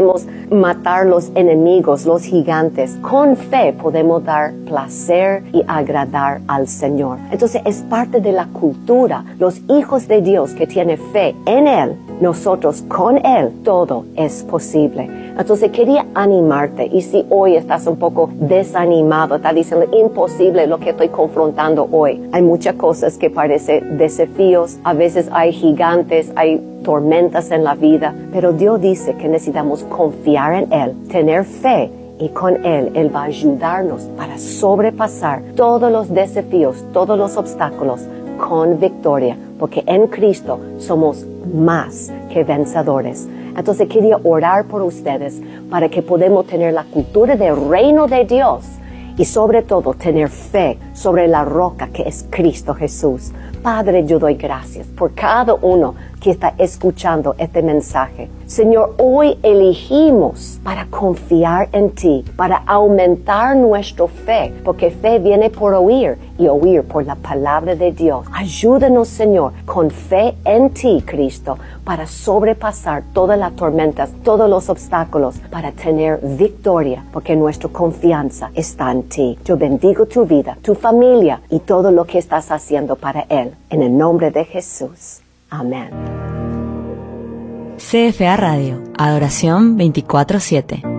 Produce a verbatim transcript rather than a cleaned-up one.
podemos matar los enemigos, los gigantes. Con fe podemos dar placer y agradar al Señor. Entonces es parte de la cultura. Los hijos de Dios que tienen fe en Él, nosotros con Él, todo es posible. Entonces quería animarte, y si hoy estás un poco desanimado, estás diciendo imposible lo que estoy confrontando hoy. Hay muchas cosas que parecen desafíos, a veces hay gigantes, hay tormentas en la vida, pero Dios dice que necesitamos confiar en Él, tener fe, y con Él, Él va a ayudarnos para sobrepasar todos los desafíos, todos los obstáculos con victoria, porque en Cristo somos más que vencedores. Entonces quería orar por ustedes para que podamos tener la cultura del reino de Dios y sobre todo tener fe sobre la roca que es Cristo Jesús. Padre, yo doy gracias por cada uno que está escuchando este mensaje. Señor, hoy elegimos para confiar en ti, para aumentar nuestra fe, porque fe viene por oír y oír por la palabra de Dios. Ayúdanos, Señor, con fe en ti, Cristo, para sobrepasar todas las tormentas, todos los obstáculos, para tener victoria, porque nuestra confianza está en ti. Yo bendigo tu vida, tu familia y todo lo que estás haciendo para Él. En el nombre de Jesús. Amén. C F A Radio, Adoración veinticuatro siete.